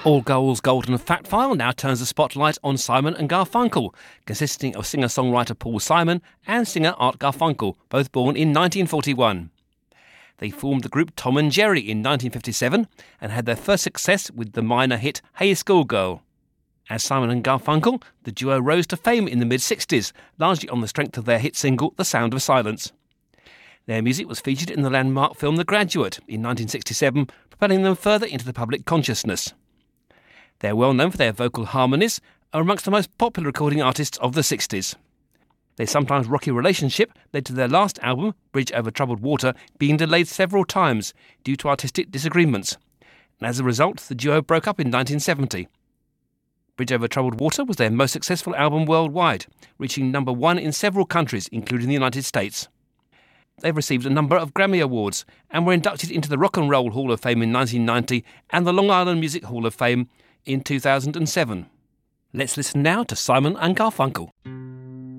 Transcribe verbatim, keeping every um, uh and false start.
All Goals Golden Fact File now turns the spotlight on Simon and Garfunkel, consisting of singer-songwriter Paul Simon and singer Art Garfunkel, both born in nineteen forty-one. They formed the group Tom and Jerry in nineteen fifty-seven and had their first success with the minor hit Hey Schoolgirl. As Simon and Garfunkel, the duo rose to fame in the mid-sixties, largely on the strength of their hit single The Sound of Silence. Their music was featured in the landmark film The Graduate in nineteen sixty-seven, propelling them further into the public consciousness. They're well known for their vocal harmonies and are amongst the most popular recording artists of the sixties. Their sometimes rocky relationship led to their last album, Bridge Over Troubled Water, being delayed several times due to artistic disagreements. And as a result, the duo broke up in nineteen seventy. Bridge Over Troubled Water was their most successful album worldwide, reaching number one in several countries, including the United States. They've received a number of Grammy Awards and were inducted into the Rock and Roll Hall of Fame in nineteen ninety and the Long Island Music Hall of Fame in two thousand seven. Let's listen now to Simon and Garfunkel.